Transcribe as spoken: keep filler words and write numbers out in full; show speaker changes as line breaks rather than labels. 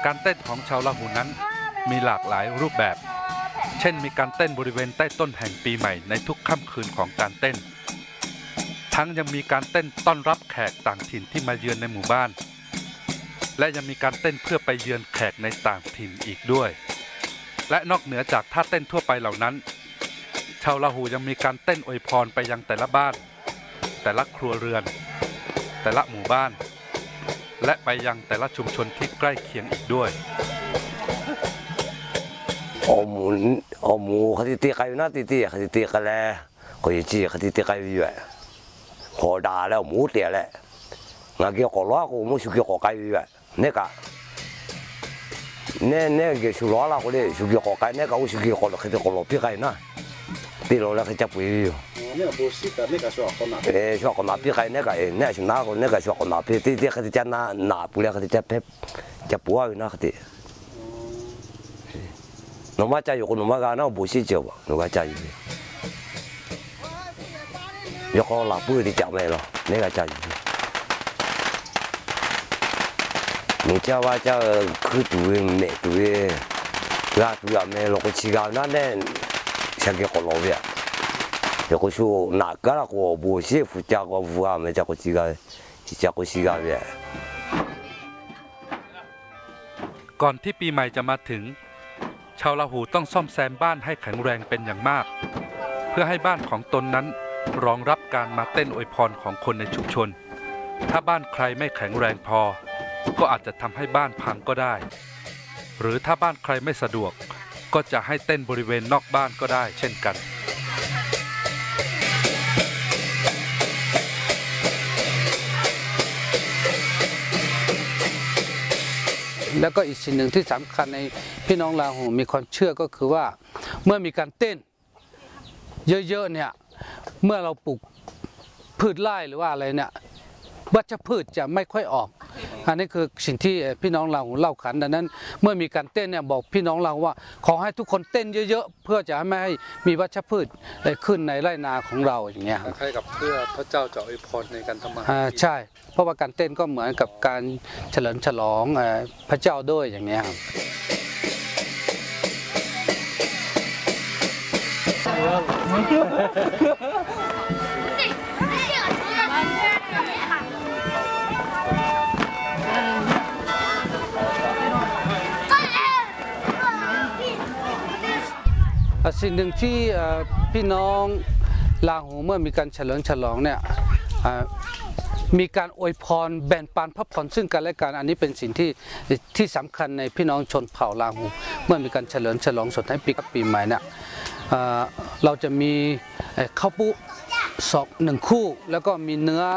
การเต้นของชาวลาหูนั้นมีหลากหลายรูปแบบเช่นมีการเต้นบริเวณใต้ต้นแห่งปีใหม่ในทุกค่ำคืนของการเต้นทั้งยังมีการเต้นต้อนรับแขกต่างถิ่นที่มาเยือนในหมู่บ้านและยังมีการเต้นเพื่อไปเยือนแขกในต่างถิ่นอีกด้วยและนอกเหนือจากท่าเต้นทั่วไปเหล่านั้นชาวลาหูยังมีการเต้นอวยพรไปยังแต่ละบ้านแต่ละครัวเรือนแต่ละหมู่บ้านและไปยังแต่ละชุมชนที่ใกล้เคียงอีกด้วย
อมูอมูเขาติดกันอยู่นะติดติดเขาติดกันแล้วก็ยิ่งจีเขาติดกันอยู่ขอด่าแล้วหมูเตี้ยแล้วงาเกี่ยวกับล้อกูมูสุกี้กับไก่อยู่เนี่ยกะเนี่ยเนี่ยเกี่ยวกับล้อละกูเลยสุกี้กับไก่เนี่ยกะกูสุกี้กับล้อเขาจะกับล้อพี่ไก่นะตีล้อแล้วเขาจะปุยอยู่เนี่ยบูสิกเนี่ยกะชอบคนนับเออชอบคนนับพี่ไก่เนี่ยกะเอเนี่ยชนะคนเนี่ยกะชอบคนนับพี่ที่ที่เขาจะน่าหนาปุยแล้วเขาจะเพ็บจะปัวอยู่นะเขาที่หนูมาใจอยู่คนหนูมากันนะบูสิเจ้าหนูมาใจอยู่ยกเอาหลับปุยที่จับไม่หรอเนี่ยกะใจอยู่你叫我叫去读没读的，对啊读啊没落个期间那呢，想给好老的，有个说哪个那个不是副驾个副啊没叫个期间，叫个期间的。
ก่อนที่ปีใหม่จะมาถึงชาวลาหูต้องซ่อมแซมบ้านให้แข็งแรงเป็นอย่างมากเพื่อให้บ้านของตนนั้นรองรับการมาเต้นอวยพรของคนในชุมชนถ้าบ้านใครไม่แข็งแรงพอก็อาจจะทำให้บ้านพังก็ได้หรือถ้าบ้านใครไม่สะดวกก็จะให้เต้นบริเวณนอกบ้านก็ได้เช่นกัน
แล้วก็อีกสิ่งหนึ่งที่สำคัญในพี่น้องลาหูมีความเชื่อก็คือว่าเมื่อมีการเต้นเยอะๆเนี่ยเมื่อเราปลูกพืชไร่หรือว่าอะไรเนี่ยวัชพืชจะไม่ค่อยออกอันนี้คือสิ่งที่พี่น้องเราเล่าขันดังนั้นเมื่อมีการเต้นเนี่ยบอกพี่น้องเราว่าขอให้ทุกคนเต้นเยอะๆเพื่อจะไม่ให้มีวัชพืชขึ้นในไร่นาของเราอย่างเงี้ย
คล้ายกับเพื่อพระเจ้าจะอวยพรในการทำมาหากิน
ใช่เพราะว่าการเต้นก็เหมือนกับการเฉลิมฉลองพระเจ้าด้วยอย่างเงี้ยสิ่งหนึ่งที่พี่น้องลาหูเมื่อมีการเฉลิมฉลองเนี่ยมีการอวยพรแบ่งปันพระพรซึ่งกันและกันอันนี้เป็นสิ่งที่ที่สำคัญในพี่น้องชนเผ่าลาหูเมื่อมีการเฉลิมฉลองสดท้ายปีกับปีใหม่เนี่ยเราจะมีข้าวปุสองหนึ่งคู่แล้วก็มีเนื้อ